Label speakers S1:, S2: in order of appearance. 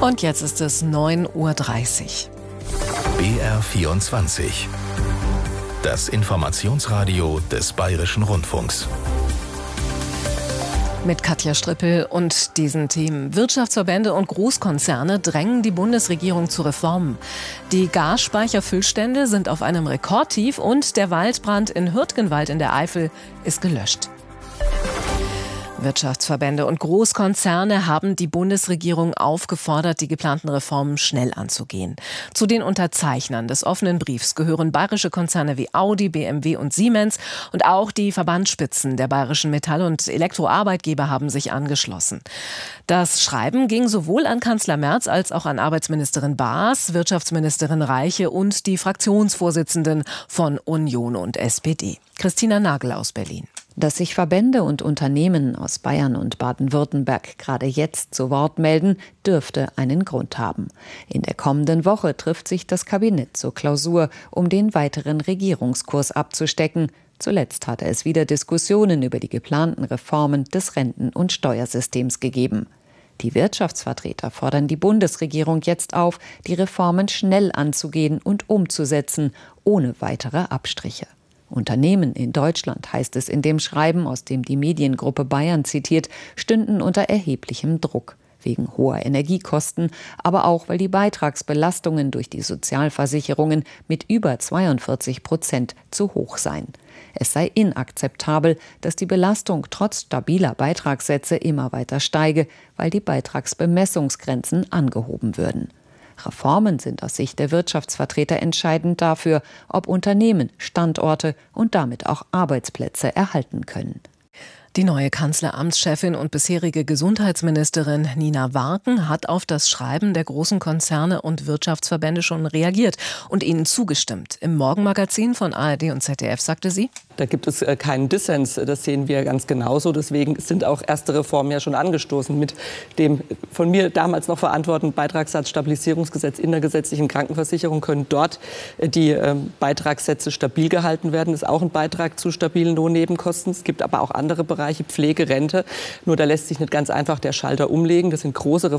S1: Und jetzt ist es 9:30 Uhr.
S2: BR24. Das Informationsradio des Bayerischen Rundfunks.
S1: Mit Katja Strippel und diesen Themen. Wirtschaftsverbände und Großkonzerne drängen die Bundesregierung zu Reformen. Die Gasspeicherfüllstände sind auf einem Rekordtief und der Waldbrand in Hürtgenwald in der Eifel ist gelöscht. Wirtschaftsverbände und Großkonzerne haben die Bundesregierung aufgefordert, die geplanten Reformen schnell anzugehen. Zu den Unterzeichnern des offenen Briefs gehören bayerische Konzerne wie Audi, BMW und Siemens, und auch die Verbandsspitzen der bayerischen Metall- und Elektroarbeitgeber haben sich angeschlossen. Das Schreiben ging sowohl an Kanzler Merz als auch an Arbeitsministerin Baas, Wirtschaftsministerin Reiche und die Fraktionsvorsitzenden von Union und SPD. Christina Nagel aus Berlin.
S3: Dass sich Verbände und Unternehmen aus Bayern und Baden-Württemberg gerade jetzt zu Wort melden, dürfte einen Grund haben. In der kommenden Woche trifft sich das Kabinett zur Klausur, um den weiteren Regierungskurs abzustecken. Zuletzt hatte es wieder Diskussionen über die geplanten Reformen des Renten- und Steuersystems gegeben. Die Wirtschaftsvertreter fordern die Bundesregierung jetzt auf, die Reformen schnell anzugehen und umzusetzen, ohne weitere Abstriche. Unternehmen in Deutschland, heißt es in dem Schreiben, aus dem die Mediengruppe Bayern zitiert, stünden unter erheblichem Druck. Wegen hoher Energiekosten, aber auch, weil die Beitragsbelastungen durch die Sozialversicherungen mit über 42% zu hoch seien. Es sei inakzeptabel, dass die Belastung trotz stabiler Beitragssätze immer weiter steige, weil die Beitragsbemessungsgrenzen angehoben würden. Reformen sind aus Sicht der Wirtschaftsvertreter entscheidend dafür, ob Unternehmen Standorte und damit auch Arbeitsplätze erhalten können.
S1: Die neue Kanzleramtschefin und bisherige Gesundheitsministerin Nina Warken hat auf das Schreiben der großen Konzerne und Wirtschaftsverbände schon reagiert und ihnen zugestimmt. Im Morgenmagazin von ARD und ZDF sagte sie:
S4: Da gibt es keinen Dissens, das sehen wir ganz genauso. Deswegen sind auch erste Reformen ja schon angestoßen mit dem von mir damals noch verantworteten Beitragssatzstabilisierungsgesetz in der gesetzlichen Krankenversicherung. Können dort die Beitragssätze stabil gehalten werden. Das ist auch ein Beitrag zu stabilen Lohnnebenkosten. Es gibt aber auch andere Bereiche, Pflege, Rente. Nur da lässt sich nicht ganz einfach der Schalter umlegen. Das sind große